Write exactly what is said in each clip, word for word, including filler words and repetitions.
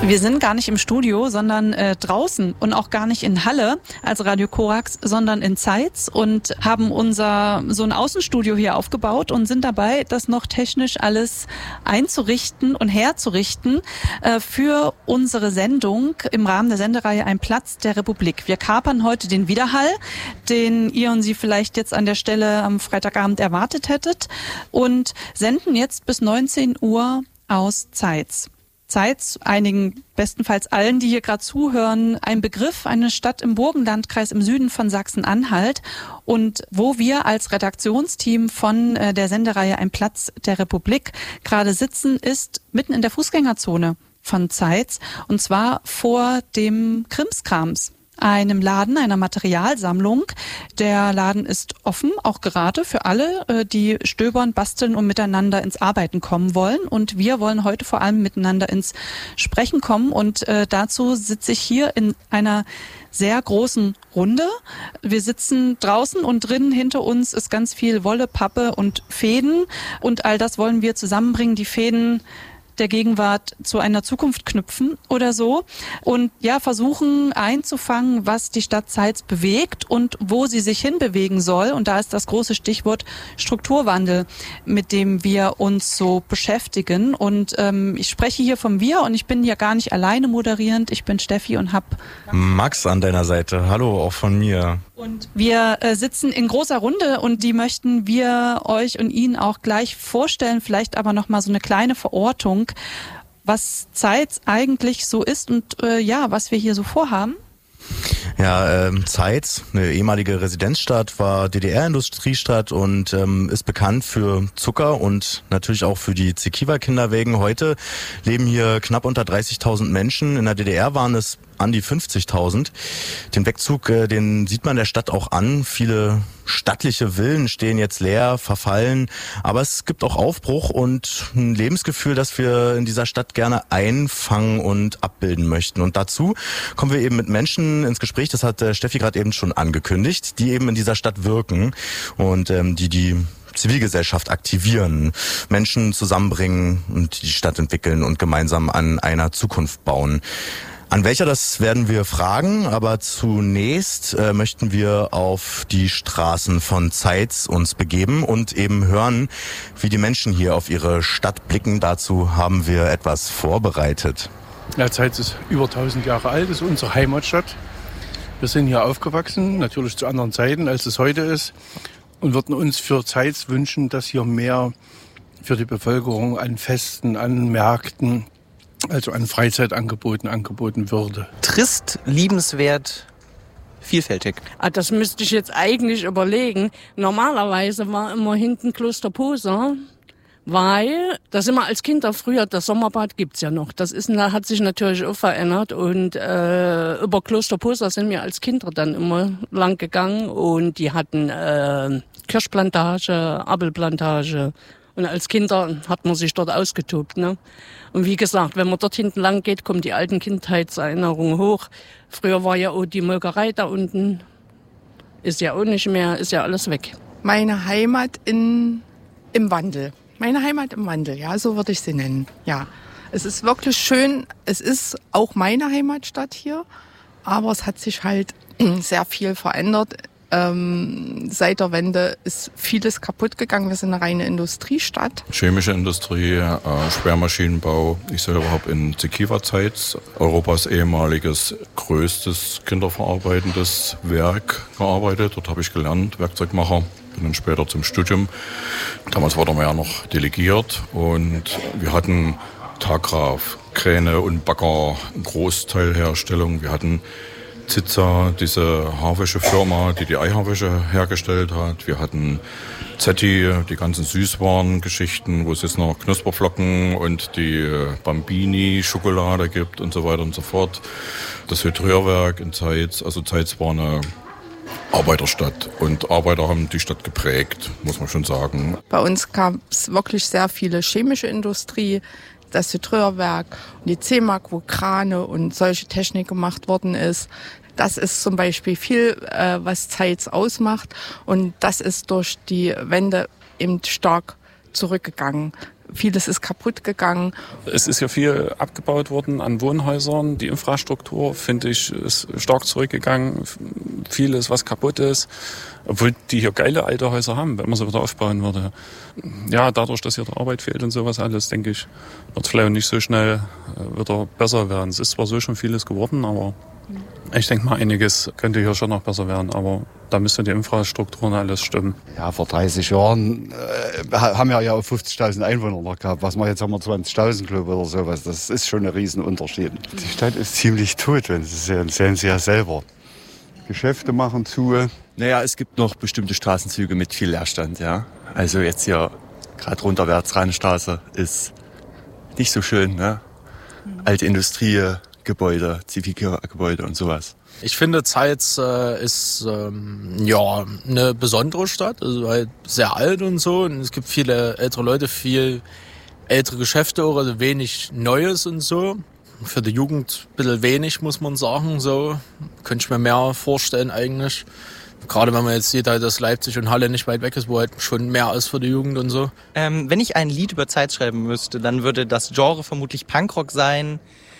Wir sind gar nicht im Studio, sondern äh, draußen und auch gar nicht in Halle als Radio Korax, sondern in Zeitz und haben unser so ein Außenstudio hier aufgebaut und sind dabei, das noch technisch alles einzurichten und herzurichten äh, für unsere Sendung im Rahmen der Sendereihe Ein Platz der Republik. Wir kapern heute den Widerhall, den ihr und Sie vielleicht jetzt an der Stelle am Freitagabend erwartet hättet und senden jetzt bis neunzehn Uhr aus Zeitz. Zeitz, einigen, bestenfalls allen, die hier gerade zuhören, ein Begriff, eine Stadt im Burgenlandkreis im Süden von Sachsen-Anhalt und wo wir als Redaktionsteam von äh, der Sendereihe Ein Platz der Republik gerade sitzen, ist mitten in der Fußgängerzone von Zeitz und zwar vor dem Krimskrams, einem Laden, einer Materialsammlung. Der Laden ist offen, auch gerade für alle, die stöbern, basteln und miteinander ins Arbeiten kommen wollen. Und wir wollen heute vor allem miteinander ins Sprechen kommen. Und äh, dazu sitze ich hier in einer sehr großen Runde. Wir sitzen draußen und drinnen hinter uns ist ganz viel Wolle, Pappe und Fäden. Und all das wollen wir zusammenbringen. Die Fäden der Gegenwart zu einer Zukunft knüpfen oder so und ja versuchen einzufangen, was die Stadt Zeitz bewegt und wo sie sich hinbewegen soll. Und da ist das große Stichwort Strukturwandel, mit dem wir uns so beschäftigen. Und ähm, ich spreche hier vom Wir und ich bin ja gar nicht alleine moderierend. Ich bin Steffi und hab Max an deiner Seite. Hallo, auch von mir. Und wir äh, sitzen in großer Runde und die möchten wir euch und Ihnen auch gleich vorstellen, vielleicht aber nochmal so eine kleine Verortung, was Zeitz eigentlich so ist und äh, ja, was wir hier so vorhaben. Ja, ähm, Zeitz, eine ehemalige Residenzstadt, war D D R-Industriestadt und ähm, ist bekannt für Zucker und natürlich auch für die Zekiwa-Kinderwägen. Heute leben hier knapp unter dreißigtausend Menschen. In der D D R waren es an die fünfzigtausend. Den Wegzug, äh, den sieht man der Stadt auch an. Viele stattliche Villen stehen jetzt leer, verfallen. Aber es gibt auch Aufbruch und ein Lebensgefühl, das wir in dieser Stadt gerne einfangen und abbilden möchten. Und dazu kommen wir eben mit Menschen ins Gespräch, das hat äh, Steffi gerade eben schon angekündigt, die eben in dieser Stadt wirken und ähm, die die Zivilgesellschaft aktivieren, Menschen zusammenbringen und die Stadt entwickeln und gemeinsam an einer Zukunft bauen. An welcher, das werden wir fragen, aber zunächst äh, möchten wir auf die Straßen von Zeitz uns begeben und eben hören, wie die Menschen hier auf ihre Stadt blicken. Dazu haben wir etwas vorbereitet. Ja, Zeitz ist über tausend Jahre alt, ist unsere Heimatstadt. Wir sind hier aufgewachsen, natürlich zu anderen Zeiten, als es heute ist, und würden uns für Zeitz wünschen, dass hier mehr für die Bevölkerung an Festen, an Märkten, also an Freizeitangeboten angeboten würde. Trist, liebenswert, vielfältig. Ah, das müsste ich jetzt eigentlich überlegen. Normalerweise war immer hinten Kloster Poser, weil, das immer als Kinder früher, das Sommerbad gibt's ja noch. Das ist, hat sich natürlich auch verändert und äh, über Kloster Poser sind wir als Kinder dann immer lang gegangen und die hatten äh, Kirschplantage, Apfelplantage. Und als Kinder hat man sich dort ausgetobt, ne? Und wie gesagt, wenn man dort hinten lang geht, kommen die alten Kindheitserinnerungen hoch. Früher war ja auch die Molkerei da unten. Ist ja auch nicht mehr, ist ja alles weg. Meine Heimat in, im Wandel. Meine Heimat im Wandel, ja, so würde ich sie nennen, ja. Es ist wirklich schön, es ist auch meine Heimatstadt hier, aber es hat sich halt sehr viel verändert. Ähm, seit der Wende ist vieles kaputt gegangen. Wir sind eine reine Industriestadt. Chemische Industrie, äh, Schwermaschinenbau. Ich selber habe in Zekiwa Zeitz, Europas ehemaliges größtes kinderverarbeitendes Werk, gearbeitet. Dort habe ich gelernt, Werkzeugmacher. Bin dann später zum Studium. Damals war der Meier noch delegiert und wir hatten Tagraf, Kräne und Bagger, Großteilherstellung. Wir hatten Zitza, diese Haarwäschefirma, die die Eihaarwäsche hergestellt hat. Wir hatten Zetti, die ganzen Süßwarengeschichten, wo es jetzt noch Knusperflocken und die Bambini-Schokolade gibt und so weiter und so fort. Das Hydrierwerk in Zeitz, also Zeitz war eine Arbeiterstadt und Arbeiter haben die Stadt geprägt, muss man schon sagen. Bei uns gab es wirklich sehr viele chemische Industrie, das Hydrierwerk und die C E M A G, wo Krane und solche Technik gemacht worden ist. Das ist zum Beispiel viel, äh, was Zeitz ausmacht und das ist durch die Wende eben stark zurückgegangen. vieles ist kaputt gegangen. Es ist ja viel abgebaut worden an Wohnhäusern. Die Infrastruktur, finde ich, ist stark zurückgegangen. Vieles, was kaputt ist. Obwohl die hier geile alte Häuser haben, wenn man sie wieder aufbauen würde. Ja, dadurch, dass hier die Arbeit fehlt und sowas alles, denke ich, wird es vielleicht nicht so schnell wieder besser werden. Es ist zwar so schon vieles geworden, aber ich denke mal, einiges könnte hier schon noch besser werden, aber da müsste die Infrastruktur und alles stimmen. Ja, vor dreißig Jahren äh, haben wir ja auch fünfzigtausend Einwohner noch gehabt. Was wir jetzt haben wir zwanzigtausend, glaube ich, oder sowas. Das ist schon ein Riesenunterschied. Die Stadt ist ziemlich tot, wenn Sie sehen, sehen Sie ja selber. Geschäfte machen zu. Naja, es gibt noch bestimmte Straßenzüge mit viel Leerstand, ja. Also jetzt hier gerade runterwärts Rheinstraße ist nicht so schön, ne? Alte Industriegebäude, Zivilgebäude und sowas. Ich finde, Zeitz äh, ist ähm, ja eine besondere Stadt, also halt sehr alt und so. Und es gibt viele ältere Leute, viel ältere Geschäfte, auch, also wenig Neues und so. Für die Jugend ein bisschen wenig, muss man sagen. So könnte ich mir mehr vorstellen eigentlich. Gerade wenn man jetzt sieht, dass Leipzig und Halle nicht weit weg ist, wo halt schon mehr ist für die Jugend und so. Ähm, wenn ich ein Lied über Zeitz schreiben müsste, dann würde das Genre vermutlich Punkrock sein.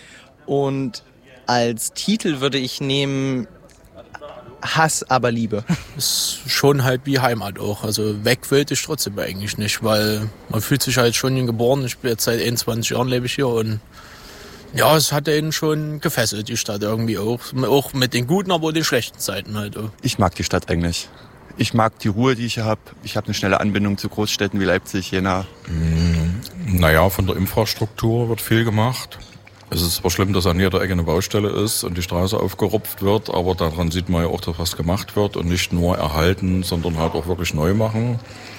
Und als Titel würde ich nehmen Hass, aber Liebe. Ist schon halt wie Heimat auch. Also weg will ich trotzdem eigentlich nicht, weil man fühlt sich halt schon hier geboren. Ich bin jetzt seit einundzwanzig Jahren lebe ich hier und ja, es hat ihn schon gefesselt, die Stadt irgendwie auch. Auch mit den guten, aber auch den schlechten Zeiten halt auch. Ich mag die Stadt eigentlich. Ich mag die Ruhe, die ich hier habe. Ich habe eine schnelle Anbindung zu Großstädten wie Leipzig, Jena. Mm, naja, von der Infrastruktur wird viel gemacht. Es ist zwar schlimm, dass an jeder Ecke eine Baustelle ist und die Straße aufgerupft wird, aber daran sieht man ja auch, dass was gemacht wird und nicht nur erhalten, sondern halt auch wirklich neu machen.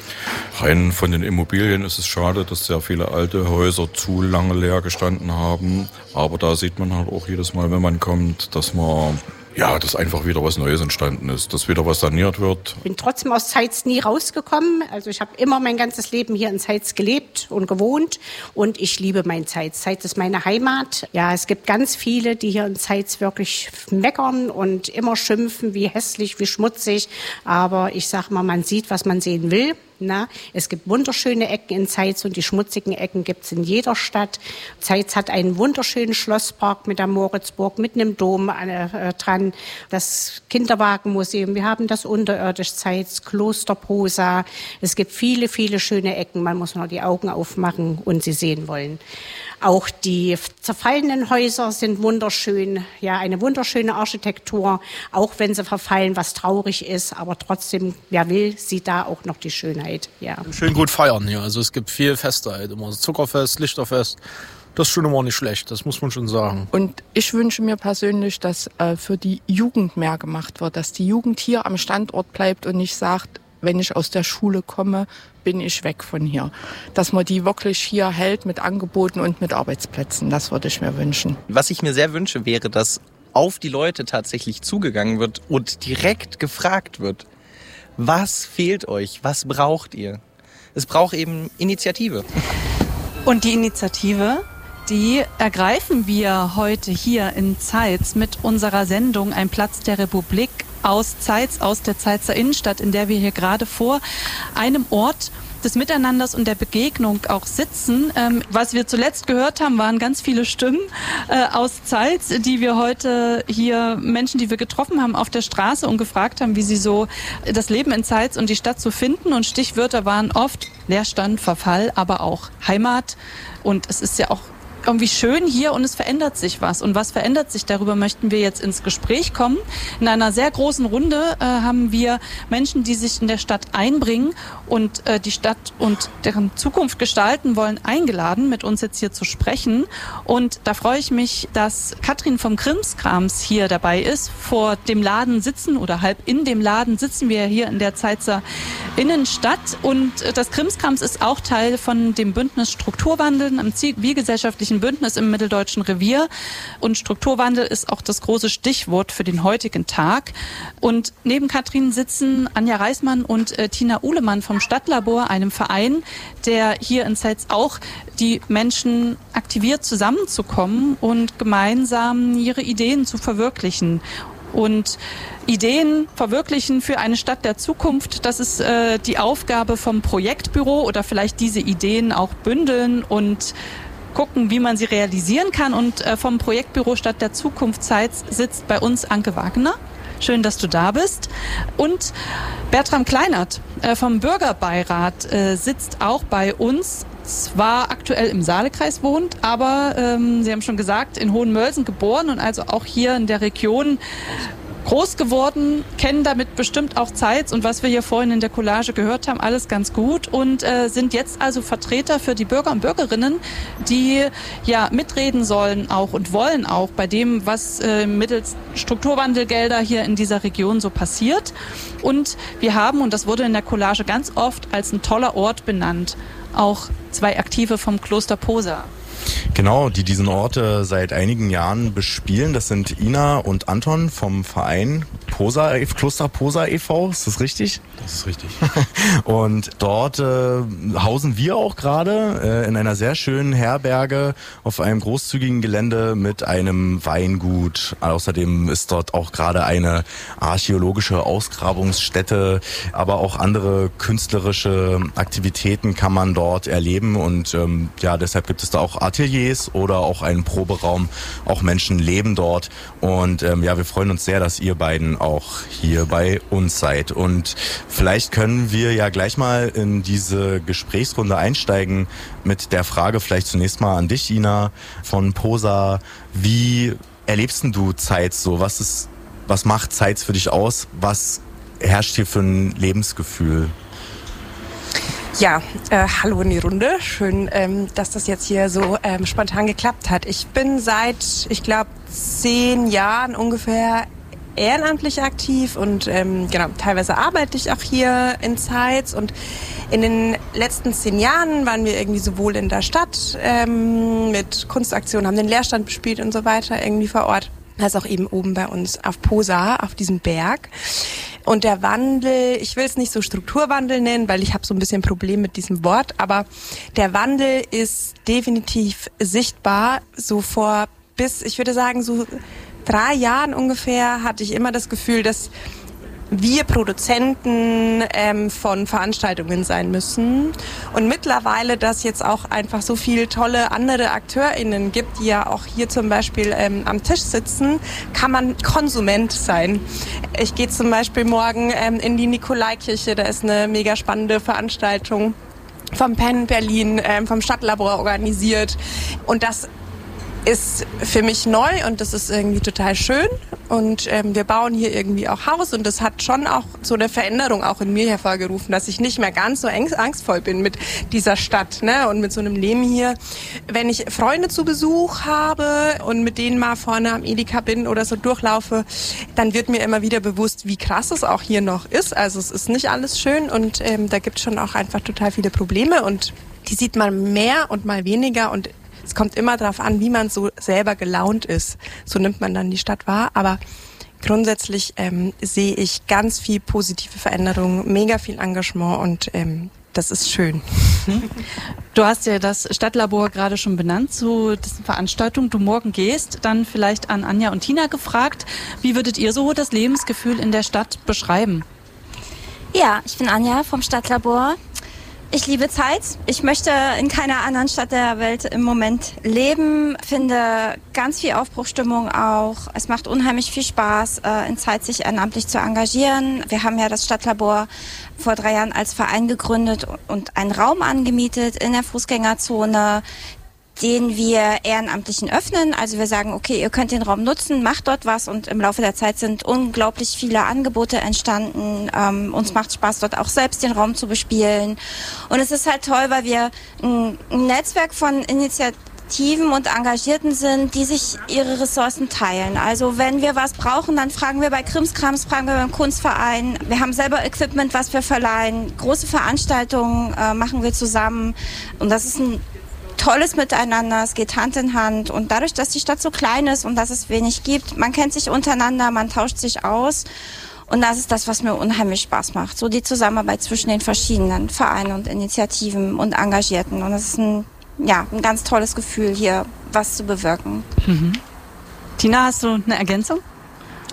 Rein von den Immobilien ist es schade, dass sehr viele alte Häuser zu lange leer gestanden haben. Aber da sieht man halt auch jedes Mal, wenn man kommt, dass man, ja, dass einfach wieder was Neues entstanden ist, dass wieder was saniert wird. Ich bin trotzdem aus Zeitz nie rausgekommen. Also ich habe immer mein ganzes Leben hier in Zeitz gelebt und gewohnt. Und ich liebe mein Zeitz. Zeitz ist meine Heimat. Ja, es gibt ganz viele, die hier in Zeitz wirklich meckern und immer schimpfen, wie hässlich, wie schmutzig. Aber ich sag mal, man sieht, was man sehen will. Na, es gibt wunderschöne Ecken in Zeitz und die schmutzigen Ecken gibt's in jeder Stadt. Zeitz hat einen wunderschönen Schlosspark mit der Moritzburg, mit einem Dom äh, dran, das Kinderwagenmuseum, wir haben das unterirdisch Zeitz, Kloster Posa. Es gibt viele, viele schöne Ecken, man muss nur die Augen aufmachen und sie sehen wollen. Auch die zerfallenen Häuser sind wunderschön, ja, eine wunderschöne Architektur, auch wenn sie verfallen, was traurig ist, aber trotzdem, wer will, sieht da auch noch die Schönheit, ja. Schön gut feiern hier, also es gibt viel Feste halt, immer Zuckerfest, Lichterfest, das ist schon immer nicht schlecht, das muss man schon sagen. Und ich wünsche mir persönlich, dass äh, für die Jugend mehr gemacht wird, dass die Jugend hier am Standort bleibt und nicht sagt, wenn ich aus der Schule komme, bin ich weg von hier. Dass man die wirklich hier hält mit Angeboten und mit Arbeitsplätzen. Das würde ich mir wünschen. Was ich mir sehr wünsche, wäre, dass auf die Leute tatsächlich zugegangen wird und direkt gefragt wird, was fehlt euch, was braucht ihr? Es braucht eben Initiative. Und die Initiative, die ergreifen wir heute hier in Zeitz mit unserer Sendung Ein Platz der Republik aus Zeitz, aus der Zeitzer Innenstadt, in der wir hier gerade vor einem Ort des Miteinanders und der Begegnung auch sitzen. Ähm, was wir zuletzt gehört haben, waren ganz viele Stimmen äh, aus Zeitz, die wir heute hier, Menschen, die wir getroffen haben auf der Straße und gefragt haben, wie sie so das Leben in Zeitz und die Stadt so finden. Und Stichwörter waren oft Leerstand, Verfall, aber auch Heimat. Und es ist ja auch irgendwie schön hier und es verändert sich was. Und was verändert sich? Darüber möchten wir jetzt ins Gespräch kommen. In einer sehr großen Runde äh, haben wir Menschen, die sich in der Stadt einbringen und äh, die Stadt und deren Zukunft gestalten wollen, eingeladen, mit uns jetzt hier zu sprechen. Und da freue ich mich, dass Katrin vom Krimskrams hier dabei ist. Vor dem Laden sitzen oder halb in dem Laden sitzen wir hier in der Zeitzer Innenstadt. Und das Krimskrams ist auch Teil von dem Bündnis Strukturwandel, einem zivilgesellschaftlichen Bündnis im Mitteldeutschen Revier. Und Strukturwandel ist auch das große Stichwort für den heutigen Tag. Und neben Katrin sitzen Anja Reismann und äh, Tina Uhlemann vom Stadtlabor, einem Verein, der hier in Zeitz auch die Menschen aktiviert, zusammenzukommen und gemeinsam ihre Ideen zu verwirklichen. Und Ideen verwirklichen für eine Stadt der Zukunft, das ist äh, die Aufgabe vom Projektbüro oder vielleicht diese Ideen auch bündeln und gucken, wie man sie realisieren kann. Und äh, vom Projektbüro Stadt der Zukunft Zeitz sitzt bei uns Anke Wagner. Schön, dass du da bist. Und Bertram Kleinert äh, vom Bürgerbeirat äh, sitzt auch bei uns. Zwar aktuell im Saalekreis wohnt, aber ähm, Sie haben schon gesagt, in Hohenmölsen geboren und also auch hier in der Region groß geworden, kennen damit bestimmt auch Zeitz und was wir hier vorhin in der Collage gehört haben, alles ganz gut und äh, sind jetzt also Vertreter für die Bürger und Bürgerinnen, die ja mitreden sollen auch und wollen auch bei dem, was äh, mittels Strukturwandelgelder hier in dieser Region so passiert. Und wir haben, und das wurde in der Collage ganz oft als ein toller Ort benannt, auch zwei Aktive vom Kloster Posa. Genau, die diesen Ort äh, seit einigen Jahren bespielen. Das sind Ina und Anton vom Verein Posa, Kloster Posa e V. Ist das richtig? Das ist richtig. Und dort äh, hausen wir auch gerade äh, in einer sehr schönen Herberge auf einem großzügigen Gelände mit einem Weingut. Außerdem ist dort auch gerade eine archäologische Ausgrabungsstätte, aber auch andere künstlerische Aktivitäten kann man dort erleben. Und ähm, ja, deshalb gibt es da auch Ateliers oder auch einen Proberaum. Auch Menschen leben dort. Und ähm, ja, wir freuen uns sehr, dass ihr beiden auch hier bei uns seid. Und vielleicht können wir ja gleich mal in diese Gesprächsrunde einsteigen mit der Frage vielleicht zunächst mal an dich, Ina, von Posa. Wie erlebst denn du Zeitz so? Was ist, was macht Zeitz für dich aus? Was herrscht hier für ein Lebensgefühl? Ja, äh, hallo in die Runde. Schön, ähm, dass das jetzt hier so ähm, spontan geklappt hat. Ich bin seit, ich glaube, zehn Jahren ungefähr ehrenamtlich aktiv und ähm, genau, teilweise arbeite ich auch hier in Zeitz und in den letzten zehn Jahren waren wir irgendwie sowohl in der Stadt ähm, mit Kunstaktionen, haben den Leerstand bespielt und so weiter irgendwie vor Ort, als auch eben oben bei uns auf Posa, auf diesem Berg. Und der Wandel, ich will es nicht so Strukturwandel nennen, weil ich habe so ein bisschen ein Problem mit diesem Wort, aber der Wandel ist definitiv sichtbar. So vor bis, ich würde sagen, so drei Jahren ungefähr hatte ich immer das Gefühl, dass wir Produzenten ähm, von Veranstaltungen sein müssen. Und mittlerweile, dass jetzt auch einfach so viele tolle andere AkteurInnen gibt, die ja auch hier zum Beispiel ähm, am Tisch sitzen, kann man Konsument sein. Ich gehe zum Beispiel morgen ähm, in die Nikolaikirche, da ist eine mega spannende Veranstaltung vom Penn Berlin, ähm, vom Stadtlabor organisiert. Und das ist für mich neu und das ist irgendwie total schön und ähm, wir bauen hier irgendwie auch Haus und das hat schon auch so eine Veränderung auch in mir hervorgerufen, dass ich nicht mehr ganz so angstvoll bin mit dieser Stadt, ne, und mit so einem Leben hier. Wenn ich Freunde zu Besuch habe und mit denen mal vorne am Edeka bin oder so durchlaufe, dann wird mir immer wieder bewusst, wie krass es auch hier noch ist. Also es ist nicht alles schön und ähm, da gibt es schon auch einfach total viele Probleme und die sieht man mehr und mal weniger und es kommt immer darauf an, wie man so selber gelaunt ist. So nimmt man dann die Stadt wahr. Aber grundsätzlich ähm, sehe ich ganz viel positive Veränderungen, mega viel Engagement und ähm, das ist schön. Du hast ja das Stadtlabor gerade schon benannt zu dieser Veranstaltung. Du morgen gehst, dann vielleicht an Anja und Tina gefragt. Wie würdet ihr so das Lebensgefühl in der Stadt beschreiben? Ja, ich bin Anja vom Stadtlabor. Ich liebe Zeitz. Ich möchte in keiner anderen Stadt der Welt im Moment leben. Finde ganz viel Aufbruchstimmung auch. Es macht unheimlich viel Spaß, in Zeitz sich ehrenamtlich zu engagieren. Wir haben ja das Stadtlabor vor drei Jahren als Verein gegründet und einen Raum angemietet in der Fußgängerzone, den wir Ehrenamtlichen öffnen. Also wir sagen, okay, ihr könnt den Raum nutzen, macht dort was und im Laufe der Zeit sind unglaublich viele Angebote entstanden. Ähm, uns macht Spaß, dort auch selbst den Raum zu bespielen. Und es ist halt toll, weil wir ein, ein Netzwerk von Initiativen und Engagierten sind, die sich ihre Ressourcen teilen. Also wenn wir was brauchen, dann fragen wir bei Krimskrams, fragen wir beim Kunstverein. Wir haben selber Equipment, was wir verleihen. Große Veranstaltungen äh, machen wir zusammen. Und das ist ein tolles Miteinander, es geht Hand in Hand und dadurch, dass die Stadt so klein ist und dass es wenig gibt, man kennt sich untereinander, man tauscht sich aus und das ist das, was mir unheimlich Spaß macht, so die Zusammenarbeit zwischen den verschiedenen Vereinen und Initiativen und Engagierten und es ist ein, ja, ein ganz tolles Gefühl, hier was zu bewirken. Mhm. Tina, hast du eine Ergänzung?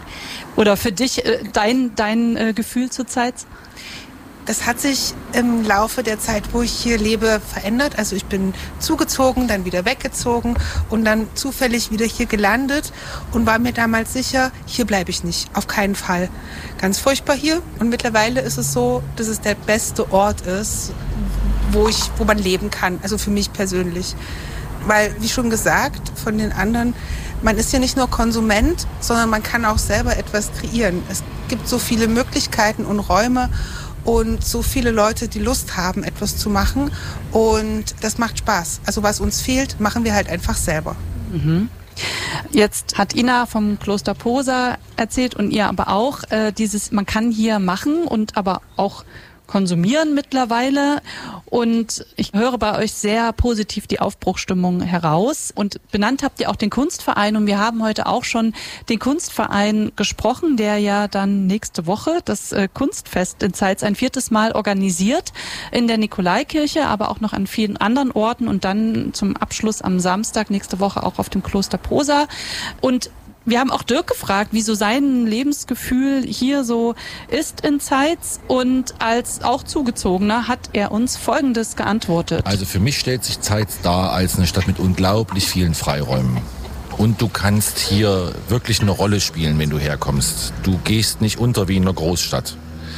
Oder für dich äh, dein, dein äh, Gefühl zur Zeitz? Das hat sich im Laufe der Zeit, wo ich hier lebe, verändert. Also ich bin zugezogen, dann wieder weggezogen und dann zufällig wieder hier gelandet und war mir damals sicher, hier bleibe ich nicht, auf keinen Fall. Ganz furchtbar hier und mittlerweile ist es so, dass es der beste Ort ist, wo ich, wo man leben kann, also für mich persönlich. Weil, wie schon gesagt, von den anderen, man ist ja nicht nur Konsument, sondern man kann auch selber etwas kreieren. Es gibt so viele Möglichkeiten und Räume und so viele Leute, die Lust haben, etwas zu machen. Und das macht Spaß. Also was uns fehlt, machen wir halt einfach selber. Mhm. Jetzt hat Ina vom Kloster Posa erzählt und ihr aber auch, äh, dieses, man kann hier machen und aber auch konsumieren mittlerweile. Und ich höre bei euch sehr positiv die Aufbruchsstimmung heraus. Und benannt habt ihr auch den Kunstverein. Und wir haben heute auch schon den Kunstverein gesprochen, der ja dann nächste Woche das äh, Kunstfest in Zeitz ein viertes Mal organisiert. In der Nikolaikirche, aber auch noch an vielen anderen Orten. Und dann zum Abschluss am Samstag nächste Woche auch auf dem Kloster Posa. Und wir haben auch Dirk gefragt, wie so sein Lebensgefühl hier so ist in Zeitz, und als auch Zugezogener hat er uns Folgendes geantwortet. Also für mich stellt sich Zeitz dar als eine Stadt mit unglaublich vielen Freiräumen. Und du kannst hier wirklich eine Rolle spielen, wenn du herkommst. Du gehst nicht unter wie in einer Großstadt.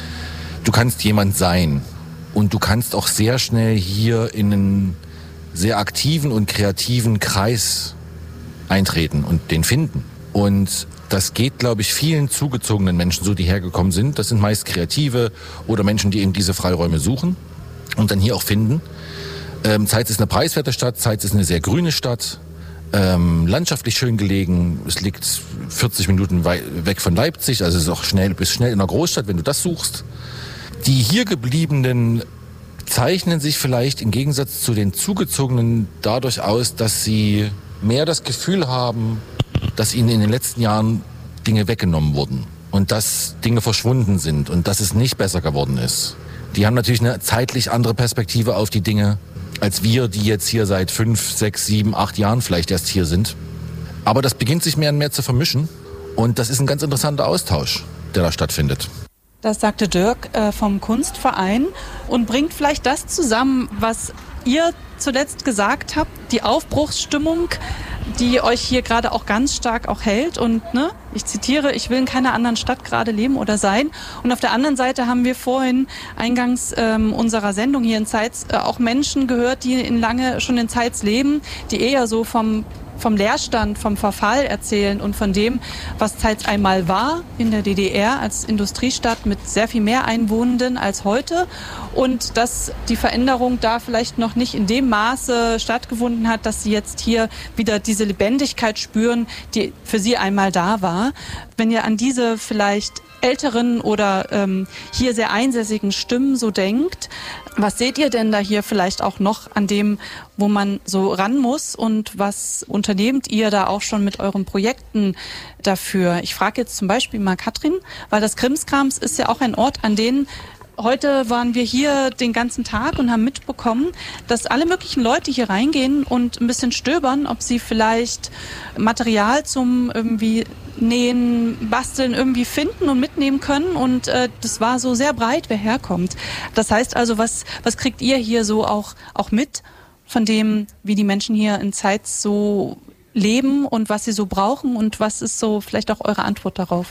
Du kannst jemand sein und du kannst auch sehr schnell hier in einen sehr aktiven und kreativen Kreis eintreten und den finden. Und das geht, glaube ich, vielen zugezogenen Menschen so, die hergekommen sind. Das sind meist Kreative oder Menschen, die eben diese Freiräume suchen und dann hier auch finden. Ähm, Zeitz ist eine preiswerte Stadt, Zeitz ist eine sehr grüne Stadt, ähm, landschaftlich schön gelegen. Es liegt vierzig Minuten wei- weg von Leipzig, also es ist auch schnell, du bist schnell in einer Großstadt, wenn du das suchst. Die hier gebliebenen zeichnen sich vielleicht im Gegensatz zu den Zugezogenen dadurch aus, dass sie mehr das Gefühl haben, dass ihnen in den letzten Jahren Dinge weggenommen wurden und dass Dinge verschwunden sind und dass es nicht besser geworden ist. Die haben natürlich eine zeitlich andere Perspektive auf die Dinge als wir, die jetzt hier seit fünf, sechs, sieben, acht Jahren vielleicht erst hier sind. Aber das beginnt sich mehr und mehr zu vermischen und das ist ein ganz interessanter Austausch, der da stattfindet. Das sagte Dirk äh, vom Kunstverein und bringt vielleicht das zusammen, was ihr zuletzt gesagt habt, die Aufbruchsstimmung, die euch hier gerade auch ganz stark auch hält. Und ne, ich zitiere, ich will in keiner anderen Stadt gerade leben oder sein. Und auf der anderen Seite haben wir vorhin eingangs ähm, unserer Sendung hier in Zeitz äh, auch Menschen gehört, die in lange schon in Zeitz leben, die eher so vom vom Leerstand, vom Verfall erzählen und von dem, was Zeitz einmal war in der D D R als Industriestadt mit sehr viel mehr Einwohnenden als heute, und dass die Veränderung da vielleicht noch nicht in dem Maße stattgefunden hat, dass sie jetzt hier wieder diese Lebendigkeit spüren, die für sie einmal da war. Wenn ihr an diese vielleicht älteren oder ähm, hier sehr einsässigen Stimmen so denkt, was seht ihr denn da hier vielleicht auch noch an dem, wo man so ran muss, und was unternehmt ihr da auch schon mit euren Projekten dafür? Ich frage jetzt zum Beispiel mal Katrin, weil das Krimskrams ist ja auch ein Ort, an den heute waren wir hier den ganzen Tag und haben mitbekommen, dass alle möglichen Leute hier reingehen und ein bisschen stöbern, ob sie vielleicht Material zum irgendwie Nähen, Basteln irgendwie finden und mitnehmen können. Und äh, das war so sehr breit, wer herkommt. Das heißt also, was, was kriegt ihr hier so auch, auch mit von dem, wie die Menschen hier in Zeitz so leben und was sie so brauchen, und was ist so vielleicht auch eure Antwort darauf?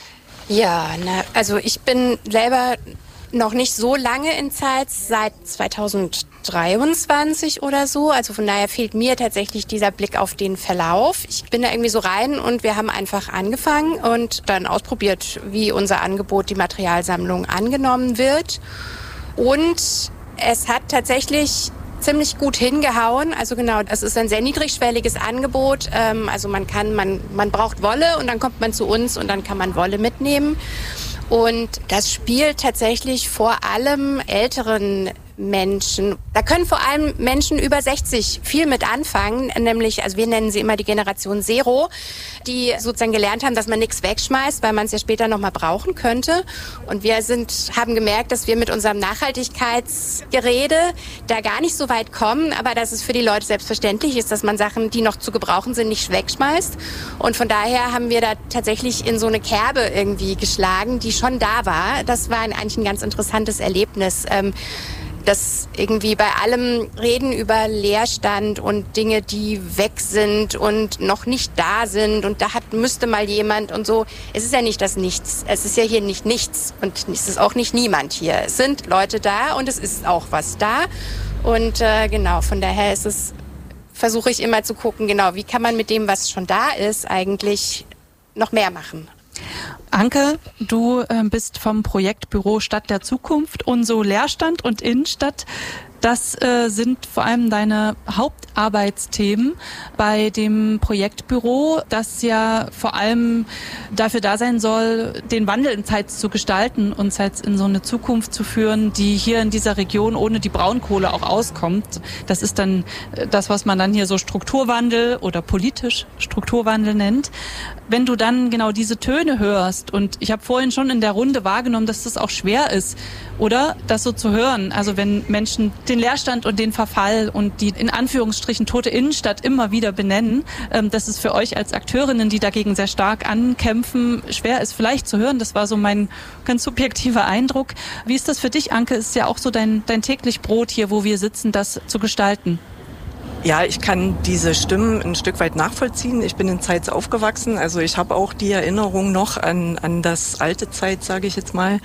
Ja, na, also ich bin selber noch nicht so lange in Zeitz, seit zweitausenddreiundzwanzig oder so. Also von daher fehlt mir tatsächlich dieser Blick auf den Verlauf. Ich bin da irgendwie so rein und wir haben einfach angefangen und dann ausprobiert, wie unser Angebot, die Materialsammlung, angenommen wird. Und es hat tatsächlich ziemlich gut hingehauen. Also genau, es ist ein sehr niedrigschwelliges Angebot. Ähm, also man kann, man, man braucht Wolle und dann kommt man zu uns und dann kann man Wolle mitnehmen. Und das spielt tatsächlich vor allem älteren Menschen. Da können vor allem Menschen über sechzig viel mit anfangen, nämlich, also wir nennen sie immer die Generation Zero, die sozusagen gelernt haben, dass man nichts wegschmeißt, weil man es ja später nochmal brauchen könnte. Und wir sind, haben gemerkt, dass wir mit unserem Nachhaltigkeitsgerede da gar nicht so weit kommen, aber dass es für die Leute selbstverständlich ist, dass man Sachen, die noch zu gebrauchen sind, nicht wegschmeißt. Und von daher haben wir da tatsächlich in so eine Kerbe irgendwie geschlagen, die schon da war. Das war eigentlich ein ganz interessantes Erlebnis. Ähm, dass irgendwie bei allem Reden über Leerstand und Dinge, die weg sind und noch nicht da sind und da hat, müsste mal jemand und so. Es ist ja nicht das Nichts. Es ist ja hier nicht nichts und es ist auch nicht niemand hier. Es sind Leute da und es ist auch was da. Und äh, genau, von daher ist es, versuche ich immer zu gucken, genau, wie kann man mit dem, was schon da ist, eigentlich noch mehr machen. Anke, du äh, bist vom Projektbüro Stadt der Zukunft und so Leerstand und Innenstadt. Das äh, sind vor allem deine Hauptarbeitsthemen bei dem Projektbüro, das ja vor allem dafür da sein soll, den Wandel in Zeitz zu gestalten und Zeitz in so eine Zukunft zu führen, die hier in dieser Region ohne die Braunkohle auch auskommt. Das ist dann das, was man dann hier so Strukturwandel oder politisch Strukturwandel nennt. Wenn du dann genau diese Töne hörst, und ich habe vorhin schon in der Runde wahrgenommen, dass das auch schwer ist, oder das so zu hören, also wenn Menschen den Leerstand und den Verfall und die in Anführungsstrichen tote Innenstadt immer wieder benennen, ähm, dass es für euch als Akteurinnen, die dagegen sehr stark ankämpfen, schwer ist vielleicht zu hören. Das war so mein ganz subjektiver Eindruck. Wie ist das für dich, Anke? Ist ja auch so dein, dein täglich Brot hier, wo wir sitzen, das zu gestalten? Ja, ich kann diese Stimmen ein Stück weit nachvollziehen. Ich bin in Zeitz aufgewachsen, also ich habe auch die Erinnerung noch an, an das alte Zeit, sage ich jetzt mal.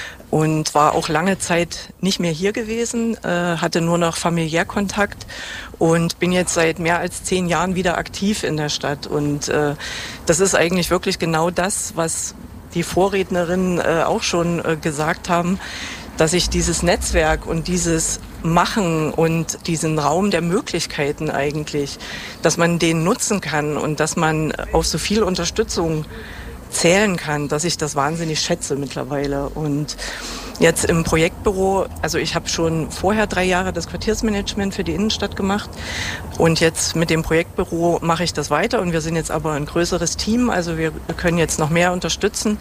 Und war auch lange Zeit nicht mehr hier gewesen, äh, hatte nur noch familiär Kontakt und bin jetzt seit mehr als zehn Jahren wieder aktiv in der Stadt. Und äh, das ist eigentlich wirklich genau das, was die Vorrednerinnen äh, auch schon äh, gesagt haben, dass ich dieses Netzwerk und dieses Machen und diesen Raum der Möglichkeiten eigentlich, dass man den nutzen kann und dass man auf so viel Unterstützung zählen kann, dass ich das wahnsinnig schätze mittlerweile. Und jetzt im Projektbüro, also ich habe schon vorher drei Jahre das Quartiersmanagement für die Innenstadt gemacht und jetzt mit dem Projektbüro mache ich das weiter und wir sind jetzt aber ein größeres Team, also wir können jetzt noch mehr unterstützen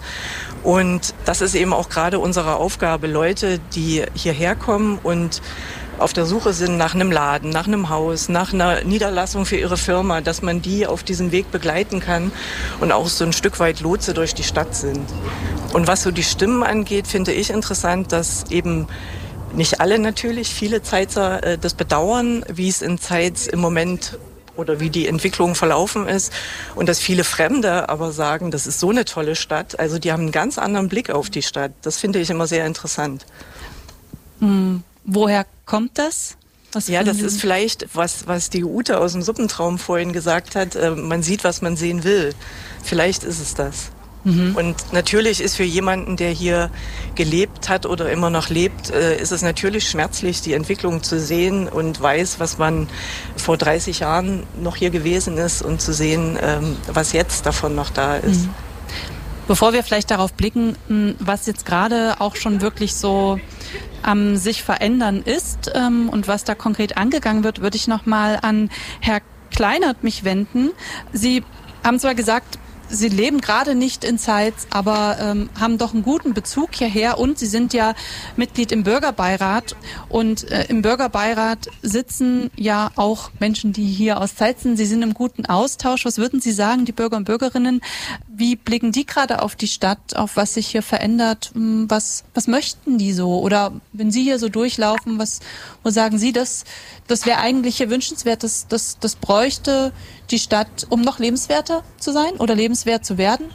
und das ist eben auch gerade unsere Aufgabe, Leute, die hierher kommen und auf der Suche sind nach einem Laden, nach einem Haus, nach einer Niederlassung für ihre Firma, dass man die auf diesem Weg begleiten kann und auch so ein Stück weit Lotse durch die Stadt sind. Und was so die Stimmen angeht, finde ich interessant, dass eben nicht alle natürlich, viele Zeitzer äh, das bedauern, wie es in Zeitz im Moment oder wie die Entwicklung verlaufen ist und dass viele Fremde aber sagen, das ist so eine tolle Stadt. Also die haben einen ganz anderen Blick auf die Stadt. Das finde ich immer sehr interessant. Hm. Woher kommt das? Was ja, das ist vielleicht, was, was die Ute aus dem Suppentraum vorhin gesagt hat, äh, man sieht, was man sehen will. Vielleicht ist es das. Mhm. Und natürlich ist für jemanden, der hier gelebt hat oder immer noch lebt, äh, ist es natürlich schmerzlich, die Entwicklung zu sehen und weiß, was man vor dreißig Jahren noch hier gewesen ist und zu sehen, ähm, was jetzt davon noch da ist. Mhm. Bevor wir vielleicht darauf blicken, was jetzt gerade auch schon wirklich so am sich verändern ist ähm, und was da konkret angegangen wird, würde ich noch mal an Herr Kleinert mich wenden. Sie haben zwar gesagt, Sie leben gerade nicht in Zeitz, aber ähm, haben doch einen guten Bezug hierher und Sie sind ja Mitglied im Bürgerbeirat und äh, im Bürgerbeirat sitzen ja auch Menschen, die hier aus Zeitz sind. Sie sind im guten Austausch. Was würden Sie sagen, die Bürger und Bürgerinnen? Wie blicken die gerade auf die Stadt, auf was sich hier verändert? Was, was möchten die so? Oder wenn Sie hier so durchlaufen, was, wo sagen Sie, das, das wäre eigentlich hier wünschenswert, das, das, das bräuchte die Stadt, um noch lebenswerter zu sein oder lebenswert zu werden?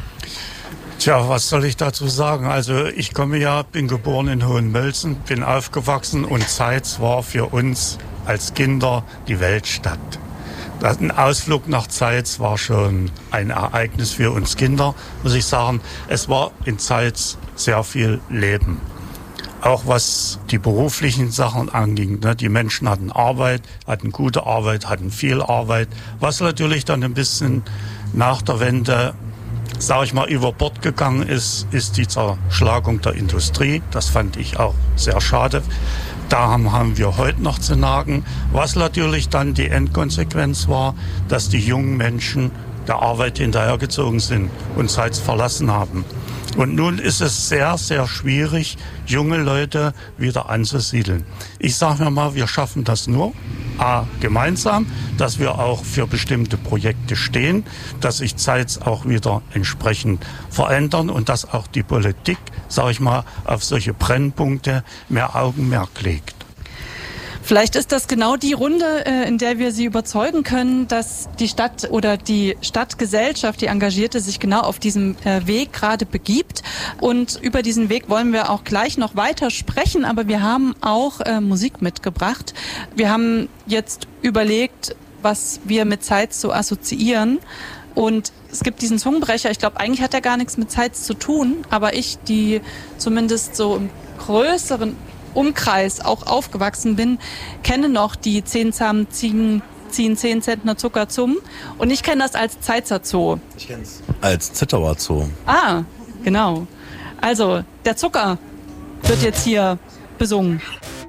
Tja, was soll ich dazu sagen? Also ich komme ja, bin geboren in Hohenmölzen, bin aufgewachsen und Zeitz war für uns als Kinder die Weltstadt. Ein Ausflug nach Zeitz war schon ein Ereignis für uns Kinder, muss ich sagen. Es war in Zeitz sehr viel Leben. Auch was die beruflichen Sachen anging. Die Menschen hatten Arbeit, hatten gute Arbeit, hatten viel Arbeit. Was natürlich dann ein bisschen nach der Wende sage ich mal, über Bord gegangen ist, ist die Zerschlagung der Industrie. Das fand ich auch sehr schade. Da haben, haben wir heute noch zu nagen. Was natürlich dann die Endkonsequenz war, dass die jungen Menschen der Arbeit hinterhergezogen sind und Zeitz verlassen haben. Und nun ist es sehr, sehr schwierig, junge Leute wieder anzusiedeln. Ich sage mir mal, wir schaffen das nur A, gemeinsam, dass wir auch für bestimmte Projekte stehen, dass sich Zeitz auch wieder entsprechend verändern und dass auch die Politik, sage ich mal, auf solche Brennpunkte mehr Augenmerk legt. Vielleicht ist das genau die Runde, in der wir Sie überzeugen können, dass die Stadt oder die Stadtgesellschaft, die Engagierte, sich genau auf diesem Weg gerade begibt. Und über diesen Weg wollen wir auch gleich noch weiter sprechen, aber wir haben auch äh, Musik mitgebracht. Wir haben jetzt überlegt, was wir mit Zeitz so assoziieren. Und es gibt diesen Zungenbrecher, ich glaube, eigentlich hat er gar nichts mit Zeitz zu tun, aber ich, die zumindest so im größeren Umkreis auch aufgewachsen bin, kenne noch die zehn zahmen Ziegen ziehen zehn Zentner Zucker zum. Und ich kenne das als Zeitzer Zoo. Ich kenne es als Zittauer Zoo. Ah, genau. Also, der Zucker wird jetzt hier besungen.